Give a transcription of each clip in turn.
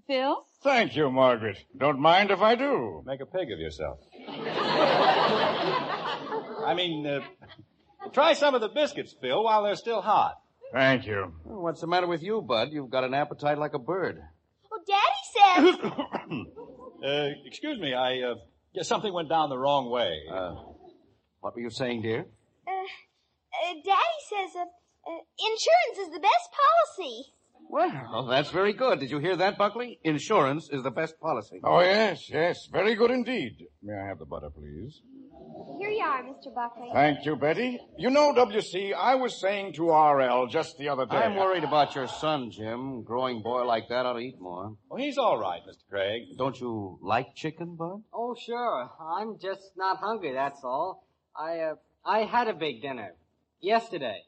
Phil? Thank you, Margaret. Don't mind if I do. Make a pig of yourself. I mean, try some of the biscuits, Phil, while they're still hot. Thank you. Well, what's the matter with you, Bud? You've got an appetite like a bird. Well, Daddy says... Excuse me, I guess something went down the wrong way. What were you saying, dear? Daddy says insurance is the best policy. Well, that's very good. Did you hear that, Buckley? Insurance is the best policy. Oh, yes. Very good indeed. May I have the butter, please? Here you are, Mr. Buckley. Thank you, Betty. You know, W.C., I was saying to R.L. just the other day... I'm worried about your son, Jim. Growing boy like that ought to eat more. Well, he's all right, Mr. Craig. Don't you like chicken, Bud? Oh, sure. I'm just not hungry, that's all. I had a big dinner. Yesterday.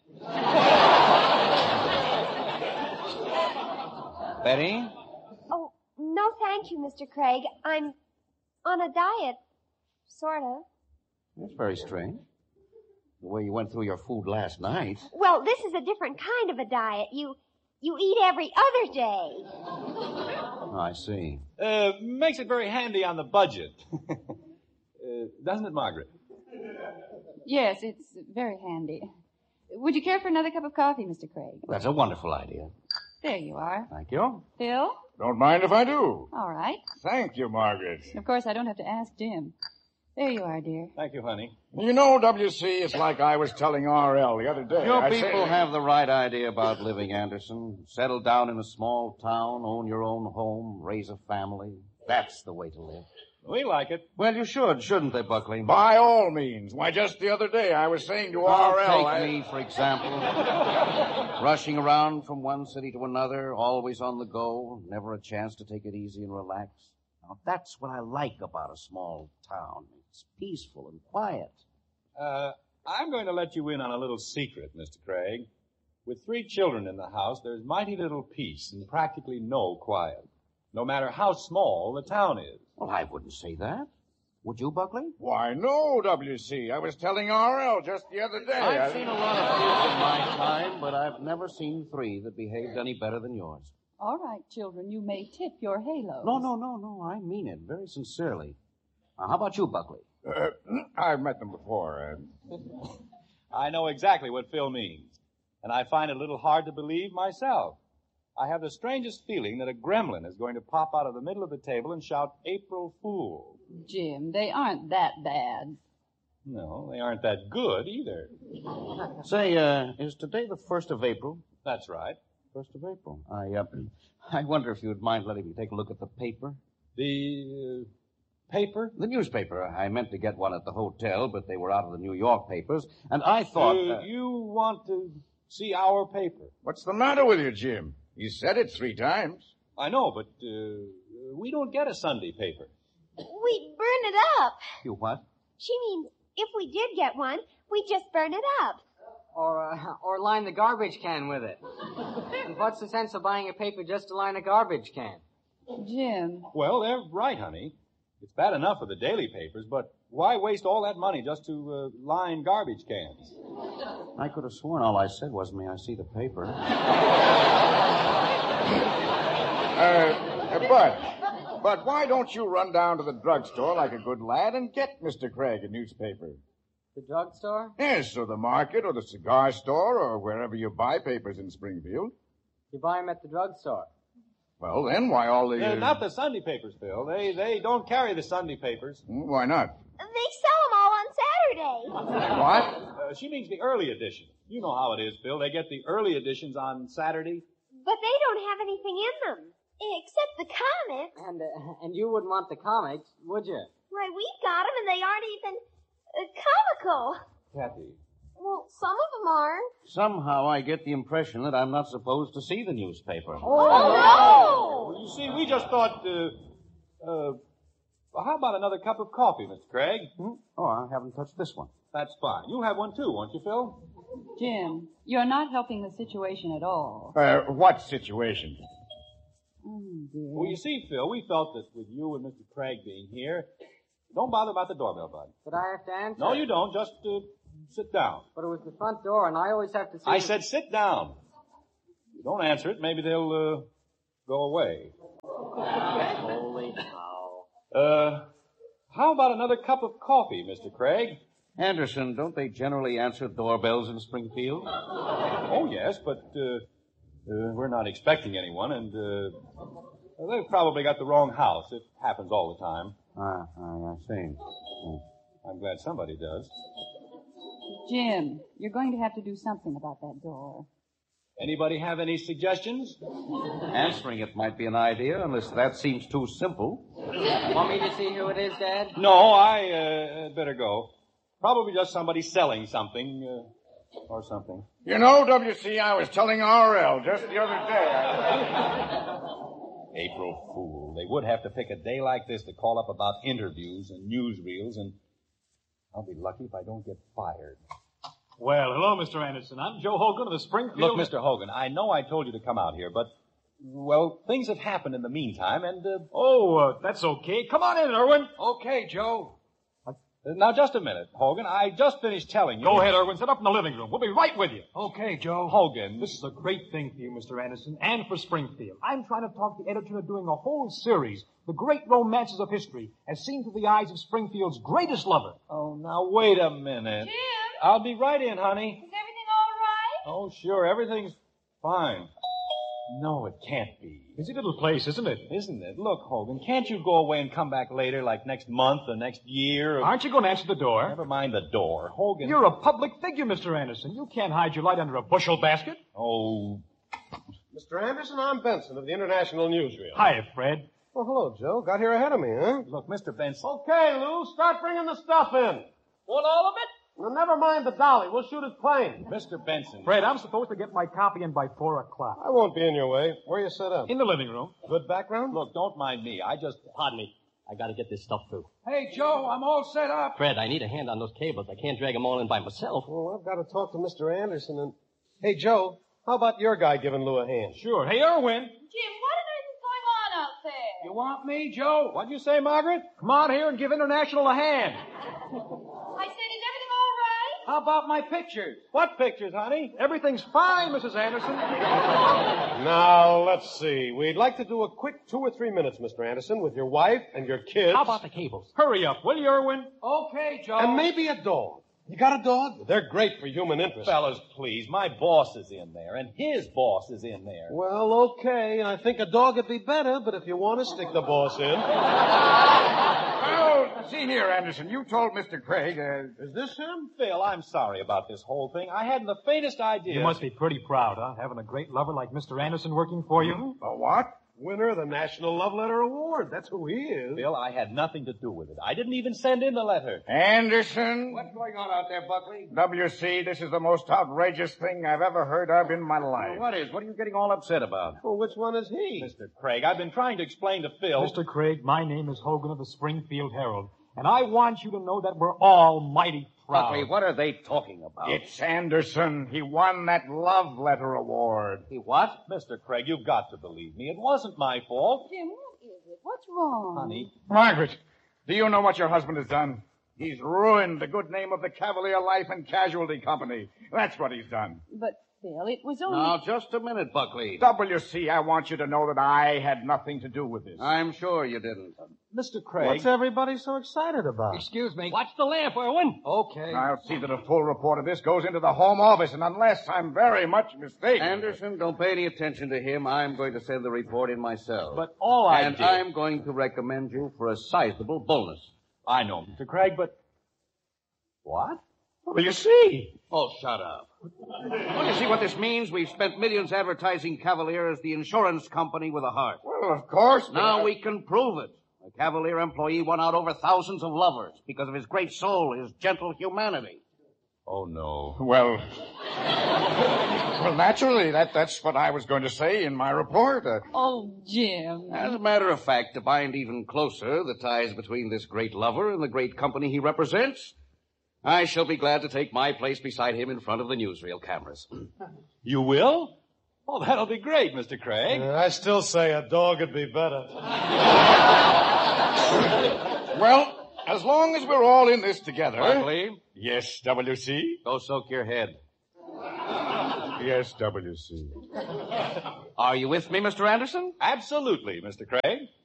Betty? Oh, no thank you, Mr. Craig. I'm on a diet. Sort of. That's very strange. The way you went through your food last night. Well, this is a different kind of a diet. You eat every other day. Oh, I see. Makes it very handy on the budget. Doesn't it, Margaret? Yes, it's very handy. Would you care for another cup of coffee, Mr. Craig? That's a wonderful idea. There you are. Thank you. Phil? Don't mind if I do. All right. Thank you, Margaret. Of course, I don't have to ask Jim. There you are, dear. Thank you, honey. You know, W.C., it's like I was telling R.L. the other day. Your people have the right idea about living, Anderson. Settle down in a small town, own your own home, raise a family. That's the way to live. We like it. Well, you should, shouldn't they, Buckley? By all means. Why, just the other day I was saying to R.L. Take me, for example. Rushing around from one city to another, always on the go, never a chance to take it easy and relax. Now, that's what I like about a small town. It's peaceful and quiet. I'm going to let you in on a little secret, Mr. Craig. With 3 children in the house, there's mighty little peace and practically no quiet, no matter how small the town is. Well, I wouldn't say that. Would you, Buckley? Why, no, W.C. I was telling R.L. just the other day. I've seen a lot of kids in my time, but I've never seen 3 that behaved any better than yours. All right, children, you may tip your halos. No. I mean it very sincerely. Now, how about you, Buckley? I've met them before. I know exactly what Phil means, and I find it a little hard to believe myself. I have the strangest feeling that a gremlin is going to pop out of the middle of the table and shout, April Fool. Jim, they aren't that bad. No, they aren't that good either. Say, is today the 1st of April? That's right. 1st of April. I wonder if you'd mind letting me take a look at the paper. The paper? The newspaper. I meant to get one at the hotel, but they were out of the New York papers, and I thought... You want to see our paper? What's the matter with you, Jim? You said it 3 times. I know, but we don't get a Sunday paper. We'd burn it up. You what? She means if we did get one, we'd just burn it up. Or line the garbage can with it. And what's the sense of buying a paper just to line a garbage can? Jim. Well, they're right, honey. It's bad enough for the daily papers, but why waste all that money just to line garbage cans? I could have sworn all I said was, may I see the paper? But why don't you run down to the drugstore like a good lad and get Mr. Craig a newspaper? The drugstore? Yes, or the market, or the cigar store, or wherever you buy papers in Springfield. You buy them at the drugstore. Well, then, why all the... Not the Sunday papers, Phil. They don't carry the Sunday papers. Why not? They sell them all on Saturday. What? She means the early edition. You know how it is, Phil. They get the early editions on Saturday. But they don't have anything in them, except the comics. And you wouldn't want the comics, would you? Why, we've got them, and they aren't even comical. Kathy. Well, some of them aren't. Somehow I get the impression that I'm not supposed to see the newspaper. Oh, no! Well, you see, we just thought, well, how about another cup of coffee, Mr. Craig? Oh, I haven't touched this one. That's fine. You'll have one too, won't you, Phil? Jim, you're not helping the situation at all. What situation? Oh, dear. Well, you see, Phil, we felt that with you and Mr. Craig being here, don't bother about the doorbell, bud. But I have to answer. No, you don't. Just sit down. But it was the front door, and I always have to see... I said sit down. If you don't answer it, maybe they'll go away. Holy cow. How about another cup of coffee, Mr. Craig? Anderson, don't they generally answer doorbells in Springfield? Oh, yes, but we're not expecting anyone, and they've probably got the wrong house. It happens all the time. I see. I'm glad somebody does. Jim, you're going to have to do something about that door. Anybody have any suggestions? Answering it might be an idea, unless that seems too simple. Want me to see who it is, Dad? No, I better go. Probably just somebody selling something, or something. You know, W.C., I was telling R.L. just the other day. April Fool. They would have to pick a day like this to call up about interviews and newsreels, and I'll be lucky if I don't get fired. Well, hello, Mr. Anderson. I'm Joe Hogan of the Springfield... Look, Mr. Hogan, I know I told you to come out here, but, well, things have happened in the meantime, and... that's okay. Come on in, Irwin. Okay, Joe. Now, just a minute, Hogan. I just finished telling you... Go ahead, Irwin. Sit up in the living room. We'll be right with you. Okay, Joe. Hogan, this is a great thing for you, Mr. Anderson, and for Springfield. I'm trying to talk the editor into doing a whole series, The Great Romances of History, as seen through the eyes of Springfield's greatest lover. Oh, now, wait a minute. Jim? I'll be right in, honey. Is everything all right? Oh, sure, everything's fine. No, it can't be. Busy little place, isn't it? Isn't it? Look, Hogan, can't you go away and come back later, like next month or next year? Or... Aren't you going to answer the door? Never mind the door. Hogan... You're a public figure, Mr. Anderson. You can't hide your light under a bushel basket. Oh... Mr. Anderson, I'm Benson of the International Newsreel. Hi, Fred. Well, hello, Joe. Got here ahead of me, huh? Look, Mr. Benson... Okay, Lou, start bringing the stuff in. Want all of it? Well, never mind the dolly. We'll shoot it plain. Mr. Benson... Fred, I'm supposed to get my copy in by 4 o'clock. I won't be in your way. Where you set up? In the living room. Good background? Look, don't mind me. I just... Pardon me. I gotta get this stuff through. Hey, Joe, I'm all set up. Fred, I need a hand on those cables. I can't drag them all in by myself. Well, I've got to talk to Mr. Anderson and... Hey, Joe, how about your guy giving Lou a hand? Sure. Hey, Irwin. Jim, what on earth is going on out there? You want me, Joe? What'd you say, Margaret? Come on here and give International a hand. I said, is everything all right? How about my pictures? What pictures, honey? Everything's fine, Mrs. Anderson. Now, let's see. We'd like to do a quick 2 or 3 minutes, Mr. Anderson, with your wife and your kids. How about the cables? Hurry up, will you, Irwin? Okay, Joe. And maybe a dog. You got a dog? They're great for human interest. Fellas, please. My boss is in there, and his boss is in there. Well, okay. I think a dog would be better, but if you want to stick the boss in. Well, see here, Anderson. You told Mr. Craig, Is this him? Phil, I'm sorry about this whole thing. I hadn't the faintest idea. You must be pretty proud, huh? Having a great lover like Mr. Anderson working for you. a what? Winner of the National Love Letter Award. That's who he is. Phil, I had nothing to do with it. I didn't even send in the letter. Anderson. What's going on out there, Buckley? W.C., this is the most outrageous thing I've ever heard of in my life. What is? What are you getting all upset about? Well, which one is he? Mr. Craig, I've been trying to explain to Phil. Mr. Craig, my name is Hogan of the Springfield Herald, and I want you to know that we're all mighty proud. Buckley, what are they talking about? It's Anderson. He won that love letter award. He what? Mr. Craig, you've got to believe me. It wasn't my fault. Jim, what is it? What's wrong? Honey, Margaret, do you know what your husband has done? He's ruined the good name of the Cavalier Life and Casualty Company. That's what he's done. But, Phil, it was only... Now, just a minute, Buckley. W.C., I want you to know that I had nothing to do with this. I'm sure you didn't. Mr. Craig. What's everybody so excited about? Excuse me. Watch the lamp, Irwin. Okay. I'll see that a full report of this goes into the Home Office, and unless I'm very much mistaken... Anderson, don't pay any attention to him. I'm going to send the report in myself. But all I And did... I'm going to recommend you for a sizable bonus. I know, Mr. Craig, but... What? Well, you see. Oh, shut up. Don't you see what this means? We've spent millions advertising Cavalier as the insurance company with a heart. Well, of course. but Now I- we can prove it. A Cavalier employee won out over thousands of lovers because of his great soul, his gentle humanity. Oh, no. Well, naturally, that's what I was going to say in my report. Oh, Jim. As a matter of fact, to bind even closer the ties between this great lover and the great company he represents, I shall be glad to take my place beside him in front of the newsreel cameras. You will? Oh, that'll be great, Mr. Craig. I still say a dog would be better. Well, as long as we're all in this together... Buckley, Yes, W.C.? go soak your head. Yes, W.C. Are you with me, Mr. Anderson? Absolutely, Mr. Craig.